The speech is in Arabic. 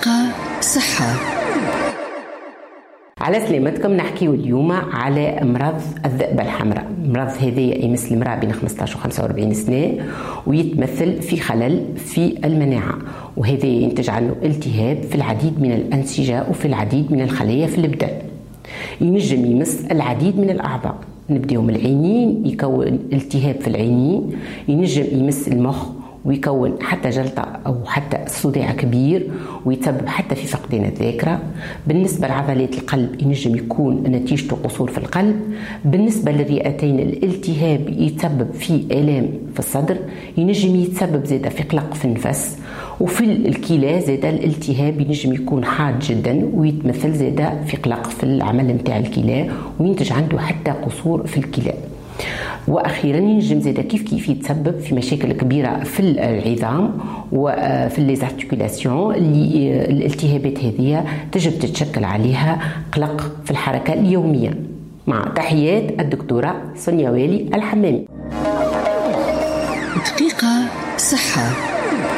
دقيقة صحة. على سلامتكم. نحكيو اليوم على مرض الذئبة الحمراء. مرض هذا يمس المرأة بين 15 و 45 سنة ويتمثل في خلل في المناعة، وهذا ينتج عنه التهاب في العديد من الأنسجة وفي العديد من الخلايا في البدن. ينجم يمس العديد من الأعضاء، نبدأ من العينين يكون التهاب في العينين، ينجم يمس المخ ويكون حتى جلطة أو حتى صداع كبير ويتسبب حتى في فقدان الذاكرة. بالنسبة لعضلات القلب ينجم يكون نتيجته قصور في القلب. بالنسبة للرئتين الالتهاب يتسبب في آلام في الصدر، ينجم يتسبب زادة في قلق في النفس. وفي الكلى زادة الالتهاب ينجم يكون حاد جدا ويتمثل زادة في قلق في العمل نتاع الكلى وينتج عنده حتى قصور في الكلى. واخيرا ينجم زاده كيف يتسبب في مشاكل كبيره في العظام وفي ليزارتيكولاسيون اللي الالتهابات هذه تجب تتشكل عليها قلق في الحركه اليوميه. مع تحيات الدكتوره سونيا والي الحمامي. دقيقة صحة.